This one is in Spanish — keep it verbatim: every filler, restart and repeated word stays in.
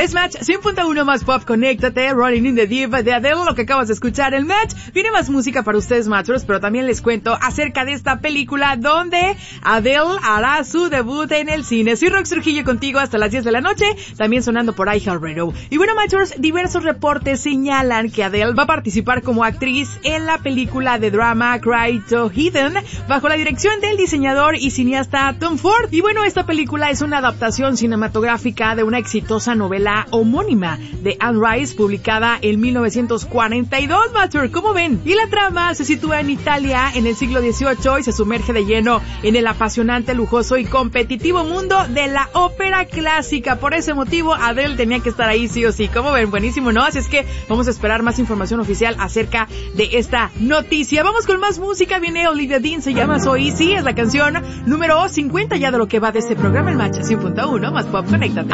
Es Match cien punto uno más pop, conéctate, Rolling in the Deep de Adele, lo que acabas de escuchar, el Match. Viene más música para ustedes, Matchers, pero también les cuento acerca de esta película donde Adele hará su debut en el cine. Soy Rox Trujillo contigo hasta las diez de la noche, también sonando por iHeartRadio. Y bueno, Matchers, diversos reportes señalan que Adele va a participar como actriz en la película de drama Cry to Heaven, bajo la dirección del diseñador y cineasta Tom Ford. Y bueno, esta película es una adaptación cinematográfica de una exitosa novela homónima de Anne Rice, publicada en mil novecientos cuarenta y dos, Matcher, ¿cómo ven? Y la trama se sitúa en Italia en el siglo dieciocho y se sumerge de lleno en el apasionante, lujoso y competitivo mundo de la ópera clásica. Por ese motivo, Adele tenía que estar ahí sí o sí. ¿Cómo ven? Buenísimo, ¿no? Así es que vamos a esperar más información oficial acerca de esta noticia. Vamos con más música. Viene Olivia Dean, se llama So Easy, es la canción número cincuenta ya de lo que va de este programa, el Match cien punto uno más pop, conéctate.